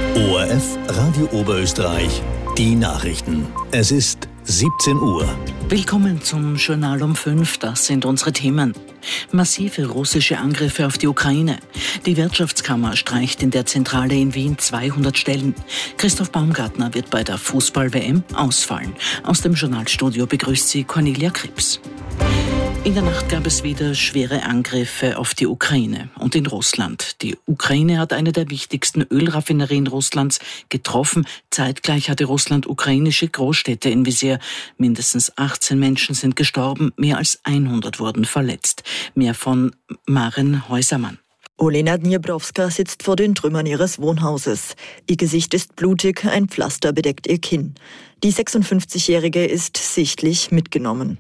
ORF Radio Oberösterreich, die Nachrichten. Es ist 17 Uhr. Willkommen zum Journal um 5, das sind unsere Themen. Massive russische Angriffe auf die Ukraine. Die Wirtschaftskammer streicht in der Zentrale in Wien 200 Stellen. Christoph Baumgartner wird bei der Fußball-WM ausfallen. Aus dem Journalstudio begrüßt sie Cornelia Krebs. In der Nacht gab es wieder schwere Angriffe auf die Ukraine und in Russland. Die Ukraine hat eine der wichtigsten Ölraffinerien Russlands getroffen. Zeitgleich hatte Russland ukrainische Großstädte im Visier. Mindestens 18 Menschen sind gestorben, mehr als 100 wurden verletzt. Mehr von Maren Häusermann. Olena Dniebrowska sitzt vor den Trümmern ihres Wohnhauses. Ihr Gesicht ist blutig, ein Pflaster bedeckt ihr Kinn. Die 56-Jährige ist sichtlich mitgenommen.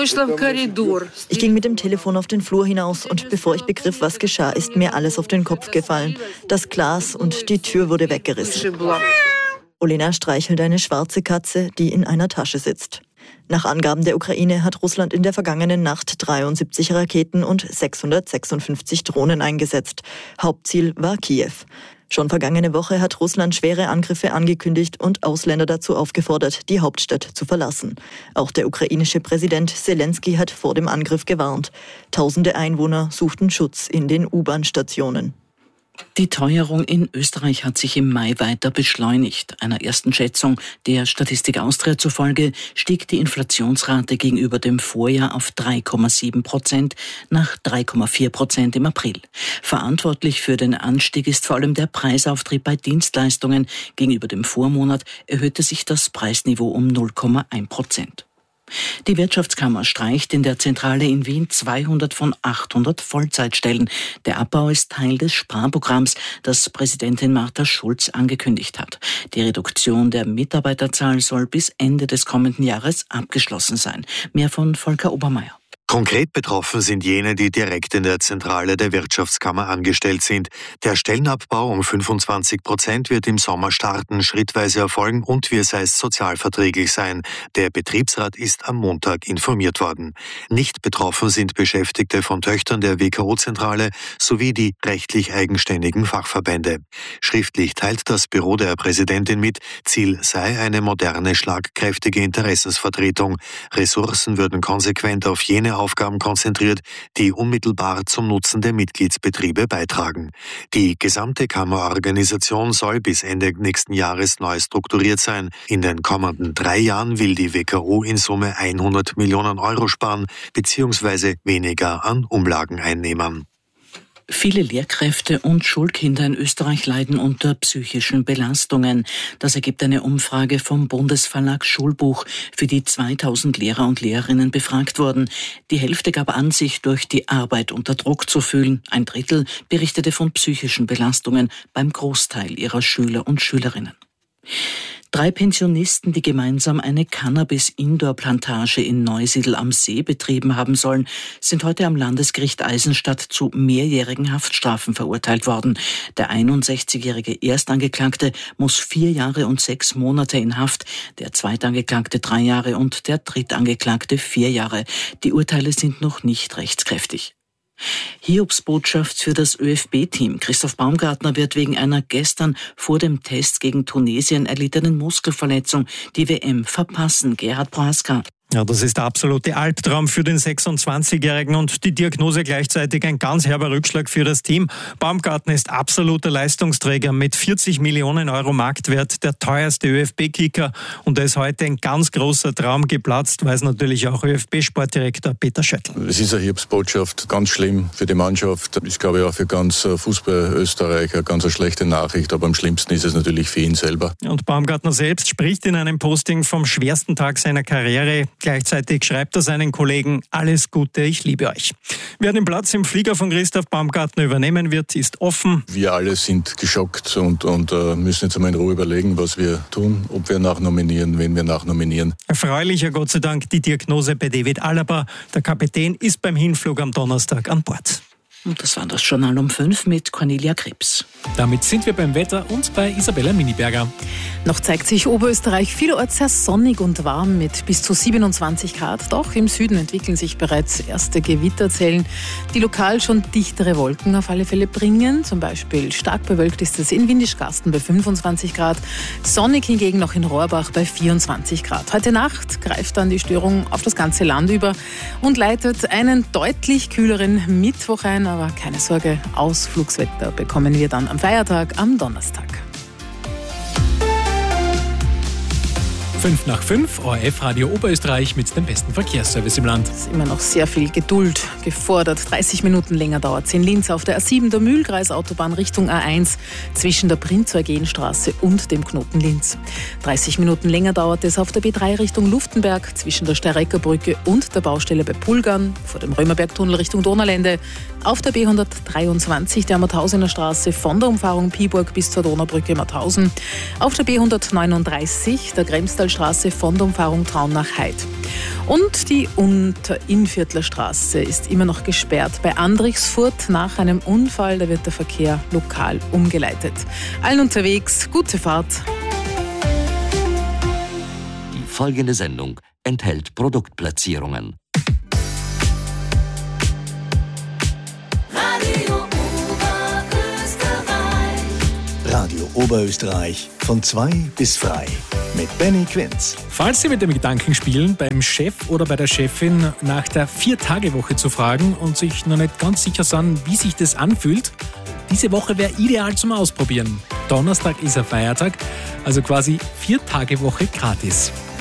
Ich ging mit dem Telefon auf den Flur hinaus und bevor ich begriff, was geschah, ist mir alles auf den Kopf gefallen. Das Glas und die Tür wurde weggerissen. Olena streichelt eine schwarze Katze, die in einer Tasche sitzt. Nach Angaben der Ukraine hat Russland in der vergangenen Nacht 73 Raketen und 656 Drohnen eingesetzt. Hauptziel war Kiew. Schon vergangene Woche hat Russland schwere Angriffe angekündigt und Ausländer dazu aufgefordert, die Hauptstadt zu verlassen. Auch der ukrainische Präsident Zelensky hat vor dem Angriff gewarnt. Tausende Einwohner suchten Schutz in den U-Bahn-Stationen. Die Teuerung in Österreich hat sich im Mai weiter beschleunigt. Einer ersten Schätzung der Statistik Austria zufolge stieg die Inflationsrate gegenüber dem Vorjahr auf 3,7% nach 3,4% im April. Verantwortlich für den Anstieg ist vor allem der Preisauftrieb bei Dienstleistungen. Gegenüber dem Vormonat erhöhte sich das Preisniveau um 0,1%. Die Wirtschaftskammer streicht in der Zentrale in Wien 200 von 800 Vollzeitstellen. Der Abbau ist Teil des Sparprogramms, das Präsidentin Martha Schulz angekündigt hat. Die Reduktion der Mitarbeiterzahl soll bis Ende des kommenden Jahres abgeschlossen sein. Mehr von Volker Obermeier. Konkret betroffen sind jene, die direkt in der Zentrale der Wirtschaftskammer angestellt sind. Der Stellenabbau um 25% wird im Sommer starten, schrittweise erfolgen und wie es heißt, sozialverträglich sein. Der Betriebsrat ist am Montag informiert worden. Nicht betroffen sind Beschäftigte von Töchtern der WKO-Zentrale sowie die rechtlich eigenständigen Fachverbände. Schriftlich teilt das Büro der Präsidentin mit, Ziel sei eine moderne, schlagkräftige Interessensvertretung. Ressourcen würden konsequent auf jene Aufgaben konzentriert, die unmittelbar zum Nutzen der Mitgliedsbetriebe beitragen. Die gesamte Kammerorganisation soll bis Ende nächsten Jahres neu strukturiert sein. In den kommenden 3 Jahren will die WKO in Summe 100 Millionen Euro sparen bzw. weniger an Umlagen einnehmen. Viele Lehrkräfte und Schulkinder in Österreich leiden unter psychischen Belastungen. Das ergibt eine Umfrage vom Bundesverlag Schulbuch, für die 2000 Lehrer und Lehrerinnen befragt wurden. Die Hälfte gab an, sich durch die Arbeit unter Druck zu fühlen. 1/3 berichtete von psychischen Belastungen beim Großteil ihrer Schüler und Schülerinnen. 3 Pensionisten, die gemeinsam eine Cannabis-Indoor-Plantage in Neusiedl am See betrieben haben sollen, sind heute am Landesgericht Eisenstadt zu mehrjährigen Haftstrafen verurteilt worden. Der 61-jährige Erstangeklagte muss 4 Jahre und 6 Monate in Haft, der Zweitangeklagte 3 Jahre und der Drittangeklagte 4 Jahre. Die Urteile sind noch nicht rechtskräftig. Hiobsbotschaft für das ÖFB-Team. Christoph Baumgartner wird wegen einer gestern vor dem Test gegen Tunesien erlittenen Muskelverletzung die WM verpassen. Gerhard Prohaska. Ja, das ist der absolute Albtraum für den 26-Jährigen und die Diagnose gleichzeitig ein ganz herber Rückschlag für das Team. Baumgartner ist absoluter Leistungsträger mit 40 Millionen Euro Marktwert, der teuerste ÖFB-Kicker und da ist heute ein ganz großer Traum geplatzt, weiß natürlich auch ÖFB-Sportdirektor Peter Schöttl. Es ist eine Hiobsbotschaft, ganz schlimm für die Mannschaft. Ich glaube auch für ganz Fußball Österreich eine ganz schlechte Nachricht, aber am schlimmsten ist es natürlich für ihn selber. Und Baumgartner selbst spricht in einem Posting vom schwersten Tag seiner Karriere. Gleichzeitig schreibt er seinen Kollegen, alles Gute, ich liebe euch. Wer den Platz im Flieger von Christoph Baumgartner übernehmen wird, ist offen. Wir alle sind geschockt und müssen jetzt einmal in Ruhe überlegen, was wir tun, ob wir nachnominieren, wen wir nachnominieren. Erfreulicher Gott sei Dank die Diagnose bei David Alaba. Der Kapitän ist beim Hinflug am Donnerstag an Bord. Und das war das Journal um 5 mit Cornelia Krebs. Damit sind wir beim Wetter und bei Isabella Miniberger. Noch zeigt sich Oberösterreich vielerorts sehr sonnig und warm mit bis zu 27 Grad. Doch im Süden entwickeln sich bereits erste Gewitterzellen, die lokal schon dichtere Wolken auf alle Fälle bringen. Zum Beispiel stark bewölkt ist es in Windischgarsten bei 25 Grad, sonnig hingegen noch in Rohrbach bei 24 Grad. Heute Nacht greift dann die Störung auf das ganze Land über und leitet einen deutlich kühleren Mittwoch ein. Aber keine Sorge, Ausflugswetter bekommen wir dann am Feiertag am Donnerstag. 5 nach 5, ORF Radio Oberösterreich mit dem besten Verkehrsservice im Land. Es ist immer noch sehr viel Geduld gefordert. 30 Minuten länger dauert es in Linz auf der A7 der Mühlkreisautobahn Richtung A1 zwischen der Prinz-Eugen-Straße und dem Knoten Linz. 30 Minuten länger dauert es auf der B3 Richtung Luftenberg zwischen der Steirecker Brücke und der Baustelle bei Pulgern vor dem Römerbergtunnel Richtung Donaulände. Auf der B123 der Mauthausener Straße von der Umfahrung Piburg bis zur Donaubrücke Mauthausen. Auf der B139 der Gremstalstraße von der Umfahrung Traun nach Heid. Und die Unterinnviertler Straße ist immer noch gesperrt bei Andrichsfurt nach einem Unfall. Da wird der Verkehr lokal umgeleitet. Allen unterwegs, gute Fahrt. Die folgende Sendung enthält Produktplatzierungen. Radio Oberösterreich von 2 bis frei mit Benny Quinz. Falls Sie mit dem Gedanken spielen, beim Chef oder bei der Chefin nach der 4-Tage-Woche zu fragen und sich noch nicht ganz sicher sind, wie sich das anfühlt, diese Woche wäre ideal zum Ausprobieren. Donnerstag ist ein Feiertag, also quasi 4-Tage-Woche gratis.